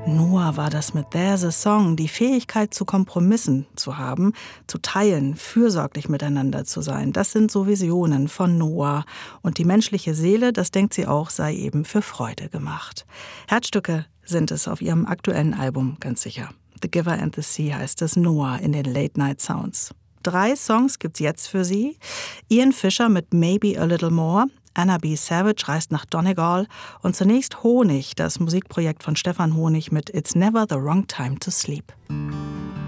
Noah war das mit There's a Song, die Fähigkeit zu Kompromissen zu haben, zu teilen, fürsorglich miteinander zu sein. Das sind so Visionen von Noah. Und die menschliche Seele, das denkt sie auch, sei eben für Freude gemacht. Herzstücke sind es auf ihrem aktuellen Album, ganz sicher. The Giver and the Sea heißt es, Noah in den Late Night Sounds. 3 Songs gibt's jetzt für Sie. Ian Fisher mit Maybe a Little More, Anna B. Savage reist nach Donegal und zunächst Honig, das Musikprojekt von Stefan Honig mit It's Never the Wrong Time to Sleep.